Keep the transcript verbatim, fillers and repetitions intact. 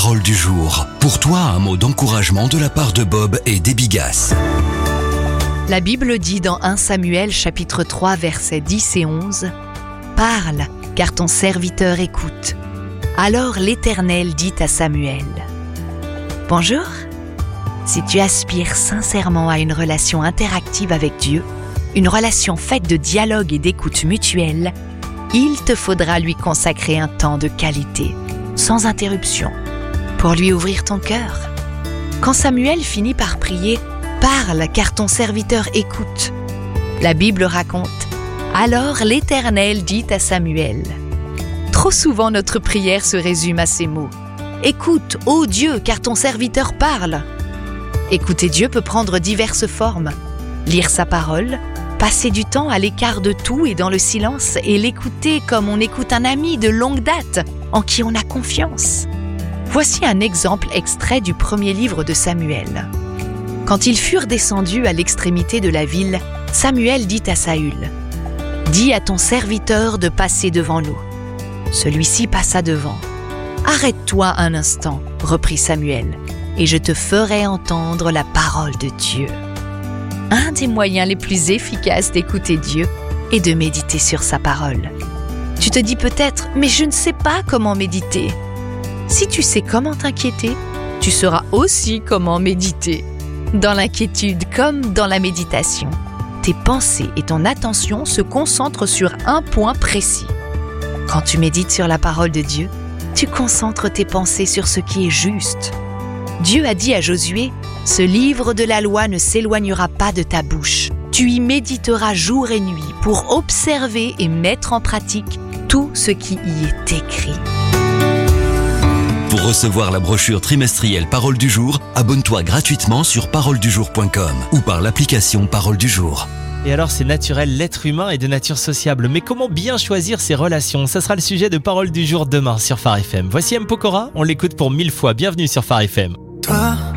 parole du jour. Pour toi, un mot d'encouragement de la part de Bob et d'Ebigas. La Bible dit dans premier Samuel chapitre trois versets dix et onze « Parle, car ton serviteur écoute. Alors l'Éternel dit à Samuel. » Bonjour. Si tu aspires sincèrement à une relation interactive avec Dieu, une relation faite de dialogue et d'écoute mutuelle, il te faudra lui consacrer un temps de qualité, sans interruption, pour lui ouvrir ton cœur. Quand Samuel finit par prier « Parle, car ton serviteur écoute », la Bible raconte « Alors l'Éternel dit à Samuel ». Trop souvent notre prière se résume à ces mots « Écoute, ô Dieu, car ton serviteur parle ». Écouter Dieu peut prendre diverses formes. Lire sa parole, passer du temps à l'écart de tout et dans le silence et l'écouter comme on écoute un ami de longue date en qui on a confiance. Voici un exemple extrait du premier livre de Samuel. Quand ils furent descendus à l'extrémité de la ville, Samuel dit à Saül « Dis à ton serviteur de passer devant nous. » Celui-ci passa devant. « Arrête-toi un instant, reprit Samuel, et je te ferai entendre la parole de Dieu. » Un des moyens les plus efficaces d'écouter Dieu est de méditer sur sa parole. Tu te dis peut-être « Mais je ne sais pas comment méditer. » Si tu sais comment t'inquiéter, tu sauras aussi comment méditer. Dans l'inquiétude comme dans la méditation, tes pensées et ton attention se concentrent sur un point précis. Quand tu médites sur la parole de Dieu, tu concentres tes pensées sur ce qui est juste. Dieu a dit à Josué « Ce livre de la loi ne s'éloignera pas de ta bouche. Tu y méditeras jour et nuit pour observer et mettre en pratique tout ce qui y est écrit. » Pour recevoir la brochure trimestrielle Parole du jour, abonne-toi gratuitement sur parole du jour point com ou par l'application Parole du jour. Et alors c'est naturel, l'être humain est de nature sociable, mais comment bien choisir ses relations? Ça sera le sujet de Parole du jour demain sur Phare F M. Voici M. Pokora, on l'écoute pour mille fois, bienvenue sur Phare F M. Toi